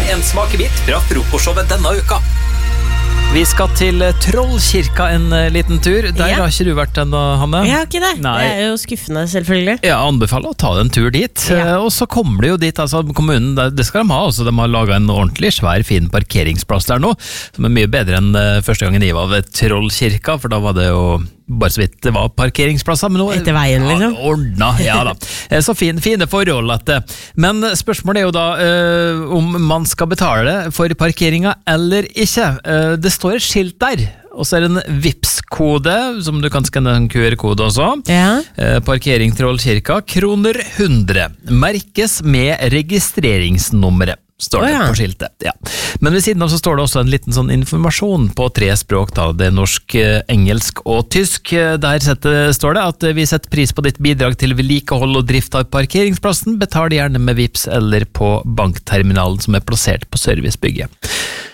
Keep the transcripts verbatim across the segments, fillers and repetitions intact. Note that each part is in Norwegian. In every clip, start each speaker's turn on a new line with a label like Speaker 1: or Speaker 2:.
Speaker 1: en smakebit fra frokostshowet denne uka. Vi skal til Trollkirka en liten tur. Der ja. Har ikke du vært ennå, Hanne?
Speaker 2: Jeg har ikke det.
Speaker 1: Nei.
Speaker 2: Det er jo skuffende, selvfølgelig.
Speaker 1: Jeg anbefaler å ta en tur dit. Ja. Og så kommer det jo dit, altså kommunen, det skal de ha. Altså, de har laget en ordentlig svær, fin parkeringsplass der nå, som er mye bedre enn første gangen jeg var ved Trollkirka, for da var det jo bare så vidt det var parkeringsplasser, men nå
Speaker 2: etter veien, liksom.
Speaker 1: Ja, ordna, ja da. Så fin, fine forhold at det. Men spørsmålet er jo da øh, om man skal betale for parkeringa eller ikke. Uh, det står et skilt der, og så er det en Vipps-kode, som du kan skanne en Q R-kode også.
Speaker 2: Ja.
Speaker 1: Uh, parkering Trollkirka, kroner hundre. Merkes med registreringsnummeret. Står det oh, ja. På skiltet, ja. Men ved siden av så står det også en liten sånn informasjon på tre språk, da. Det er norsk, engelsk og tysk. Der setter, står det at vi setter pris på ditt bidrag til vedlikehold og drift av parkeringsplassen. Betal gjerne med Vipps eller på bankterminalen som er plassert på servicebygget.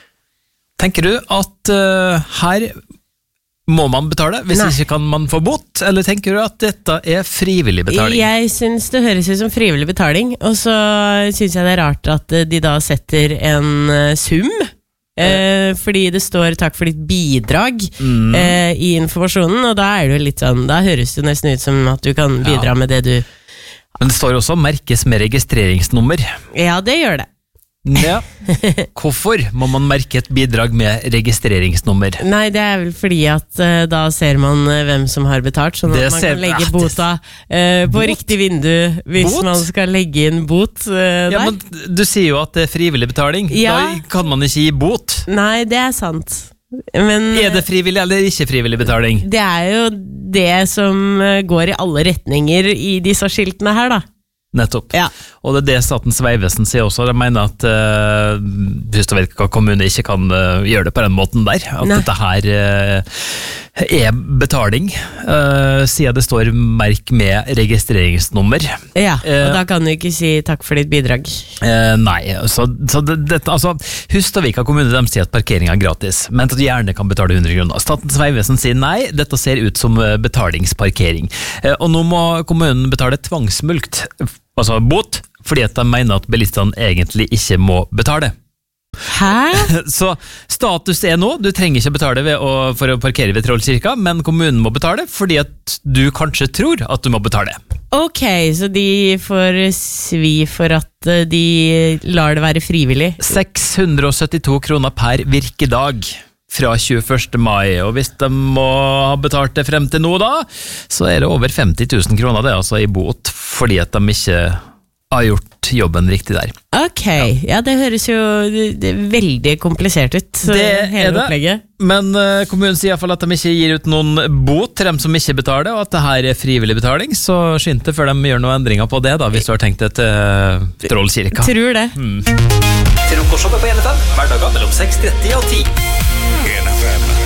Speaker 1: Tenker du at uh, her må man betale, hvis Nei. Ikke kan man få bot, eller tenker du at dette er frivillig betaling?
Speaker 2: Jeg synes det høres ut som frivillig betaling, og så synes jeg det er rart at de da setter en sum, eh, fordi det står takk for ditt bidrag mm. eh, i informasjonen, og da er det jo litt sånn, da høres det nesten ut som at du kan bidra ja. Med det du...
Speaker 1: Men det står også merkes med registreringsnummer.
Speaker 2: Ja, det gjør det.
Speaker 1: Ja. Hvorfor må man merke et bidrag med registreringsnummer?
Speaker 2: Nei, det er vel fordi at uh, da ser man uh, hvem som har betalt, sånn at det man kan legge bota uh, på bot? Riktig vindu hvis bot? Man skal legge inn bot uh, der.
Speaker 1: Ja, men du sier jo at det er frivillig betaling. Ja. Da kan man ikke gi bot.
Speaker 2: Nei, det er sant. Men,
Speaker 1: er det frivillig eller ikke frivillig betaling?
Speaker 2: Det er jo det som går i alle retninger i disse skiltene her, da.
Speaker 1: Nettopp.
Speaker 2: Ja.
Speaker 1: Og det er det Statens vegvesen sier også. De mener at uh, hvis du vet hva kommune ikke kan uh, gjøre det på den måten der, at Nei. Dette her uh, er betaling, uh, siden det står merk med registreringsnummer.
Speaker 2: Ja, og uh, da kan du ikke si takk for ditt bidrag.
Speaker 1: Uh, nei, så, så det, det, altså, Hustadvika kommune, de sier at parkering er gratis, men at du gjerne kan betale hundre kroner. Statens vegvesen sier nei, dette ser ut som betalingsparkering. Uh, og nå må kommunen betale tvangsmulkt, altså bot, fordi at de mener at bilistene egentlig ikke må betale.
Speaker 2: Hæ?
Speaker 1: Så status er nå, du trenger ikke betale ved å, for å parkere ved Trollkirka, men kommunen må betale fordi at du kanskje tror at du må betale.
Speaker 2: Ok, så de får svi for at de lar det være frivillig.
Speaker 1: seks hundre og syttito kroner per virkedag fra tjueførste mai, og hvis de må ha betalt det frem til nå da, så er det over femti tusen kroner det, altså i bot, fordi at de ikke har gjort jobben riktig der.
Speaker 2: Ok, ja, ja det høres jo det er veldig komplisert ut,
Speaker 1: det
Speaker 2: hele
Speaker 1: er det,
Speaker 2: opplegget.
Speaker 1: Men uh, kommunen sier i hvert fall at de ikke gir ut noen bot til dem som ikke betaler, og at det her er frivillig betaling, så skynd det før de gjør noen endringer på det da, hvis du har tenkt det til uh, Trollkirka.
Speaker 2: Tror det.
Speaker 1: Mm. Frokostshowet på N F M, hverdager mellom seks tretti og ti.
Speaker 3: N F M.